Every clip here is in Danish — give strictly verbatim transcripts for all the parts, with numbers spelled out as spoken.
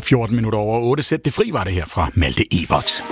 fjorten minutter over otte. Sæt det fri var det her fra Malte Ebert.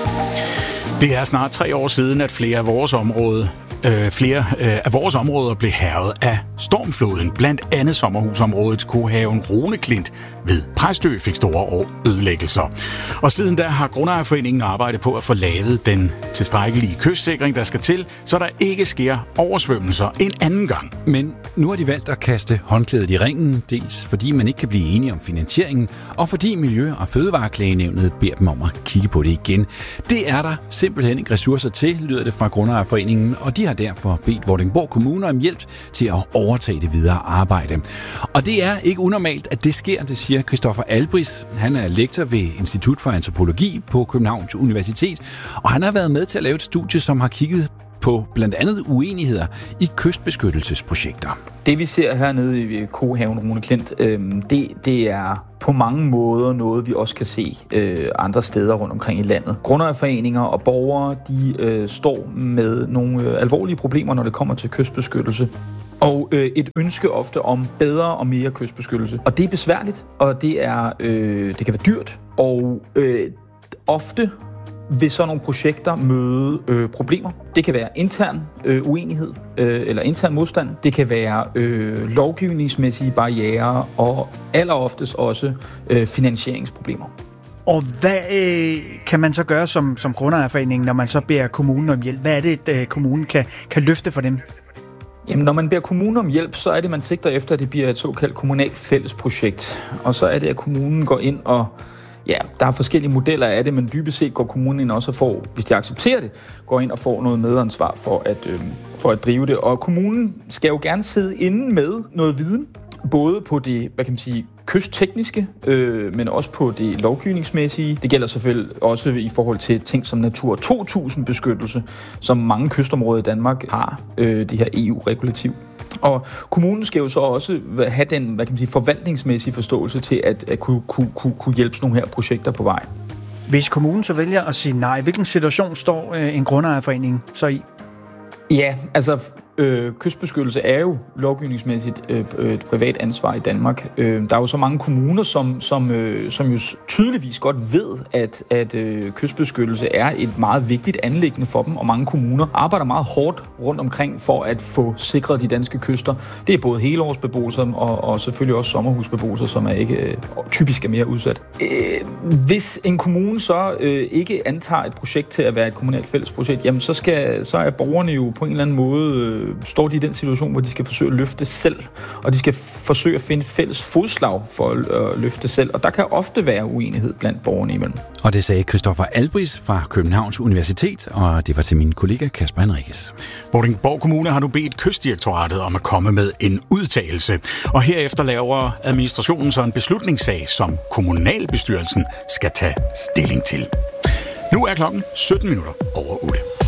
Det er snart tre år siden, at flere af vores område, øh, flere øh, af vores områder blev hærget af stormfloden. Blandt andet sommerhusområdet Kohaven Runeklint ved Præstø fik store ødelæggelser. Og siden da har Grundejerforeningen arbejdet på at få lavet den tilstrækkelige kystsikring, der skal til, så der ikke sker oversvømmelser en anden gang. Men nu har de valgt at kaste håndklædet i ringen, dels fordi man ikke kan blive enige om finansieringen, og fordi Miljø- og Fødevareklagenævnet beder dem om at kigge på det igen. Det er der simpelthen ikke ressourcer til, lyder det fra Grundejerforeningen, og de har derfor bedt Vordingborg Kommune om hjælp til at overtage det videre arbejde. Og det er ikke unormalt, at det sker, det siger Christoffer Albris. Han er lektor ved Institut for Antropologi på Københavns Universitet, og han har været med til at lave et studie, som har kigget på blandt andet uenigheder i kystbeskyttelsesprojekter. Det vi ser hernede i Kohaven Runeklint, øh, det, det er på mange måder noget, vi også kan se øh, andre steder rundt omkring i landet. Grundejerforeninger og borgere, de øh, står med nogle øh, alvorlige problemer, når det kommer til kystbeskyttelse. Og øh, et ønske ofte om bedre og mere kystbeskyttelse. Og det er besværligt, og det, er, øh, det kan være dyrt, og øh, ofte vil sådan nogle projekter møde øh, problemer. Det kan være intern øh, uenighed øh, eller intern modstand. Det kan være øh, lovgivningsmæssige barrierer og alleroftest også øh, finansieringsproblemer. Og hvad øh, kan man så gøre som, som Grundejerforening, når man så beder kommunen om hjælp? Hvad er det, øh, kommunen kan, kan løfte for dem? Jamen, når man beder kommunen om hjælp, så er det, man sigter efter, at det bliver et såkaldt kommunalt fællesprojekt. Og så er det, at kommunen går ind og ja, der er forskellige modeller af det, men dybest set går kommunen ind også og får, hvis de accepterer det, går ind og får noget medansvar for at, øh, for at drive det. Og kommunen skal jo gerne sidde inde med noget viden, både på det, hvad kan man sige, kysttekniske, øh, men også på det lovgivningsmæssige. Det gælder selvfølgelig også i forhold til ting som Natura to tusind beskyttelse, som mange kystområder i Danmark har, øh, det her E U-regulativ. Og kommunen skal jo så også have den, hvad kan man sige, forvaltningsmæssige forståelse til at, at kunne, kunne, kunne, kunne hjælpe sådan nogle her projekter på vej. Hvis kommunen så vælger at sige nej, hvilken situation står øh, en grundejerforening så i? Ja, altså øh, kystbeskyttelse er jo lovgivningsmæssigt øh, et privat ansvar i Danmark. Øh, der er jo så mange kommuner, som, som, øh, som jo tydeligvis godt ved, at, at øh, kystbeskyttelse er et meget vigtigt anliggende for dem, og mange kommuner arbejder meget hårdt rundt omkring for at få sikret de danske kyster. Det er både helårsbeboelser og, og selvfølgelig også sommerhusbeboelser, som er ikke øh, typisk er mere udsat. Øh, hvis en kommune så øh, ikke antager et projekt til at være et kommunalt fællesprojekt, jamen så, skal, så er borgerne jo på en eller anden måde øh, står de i den situation, hvor de skal forsøge at løfte selv, og de skal forsøge at finde fælles fodslag for at øh, løfte selv, og der kan ofte være uenighed blandt borgerne imellem. Og det sagde Christoffer Albris fra Københavns Universitet, og det var til min kollega Kasper Henriques. Vordingborg Kommune har nu bedt Kystdirektoratet om at komme med en udtalelse, og herefter laver administrationen så en beslutningssag, som kommunalbestyrelsen skal tage stilling til. Nu er klokken sytten minutter over otte.